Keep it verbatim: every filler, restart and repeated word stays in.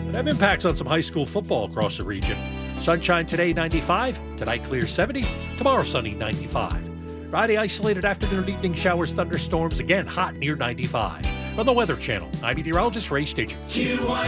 and have impacts on some high school football across the region. Sunshine today, ninety-five. Tonight, clear, seventy. Tomorrow, sunny, ninety-five. Friday, isolated afternoon and evening showers, thunderstorms. Again, hot near ninety-five. From the Weather Channel, I'm meteorologist Ray Stidgen.